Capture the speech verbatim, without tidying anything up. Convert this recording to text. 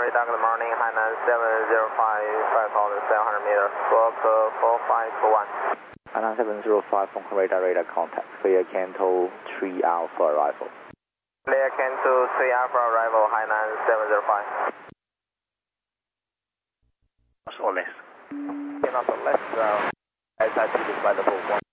radar, good morning, Hainan seven zero five, five thousand seven hundred meters, squawk four five two one. Hainan seven zero five, Hong Kong radar, radar contact, clear Canto three Alpha arrival. Clear Canto three Alpha arrival, Hainan seven zero five. Or less. Okay, not less, uh, as I see this by the book one.